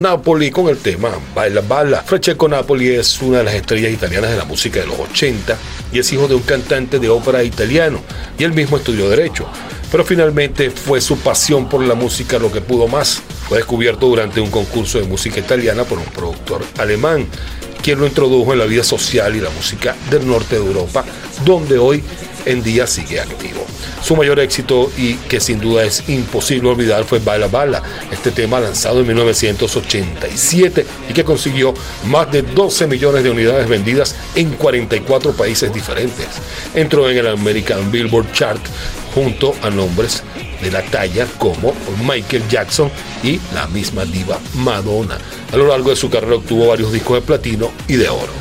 Napoli con el tema Baila Balla. Francesco Napoli es una de las estrellas italianas de la música de los 80 y es hijo de un cantante de ópera italiano y él mismo estudió Derecho. Pero finalmente fue su pasión por la música lo que pudo más. Fue descubierto durante un concurso de música italiana por un productor alemán, quien lo introdujo en la vida social y la música del norte de Europa, donde hoy en día sigue activo. Su mayor éxito, y que sin duda es imposible olvidar, fue Baila Balla, este tema lanzado en 1987 y que consiguió más de 12 millones de unidades vendidas en 44 países diferentes. Entró en el American Billboard Chart junto a nombres de la talla como Michael Jackson y la misma diva Madonna. A lo largo de su carrera obtuvo varios discos de platino y de oro.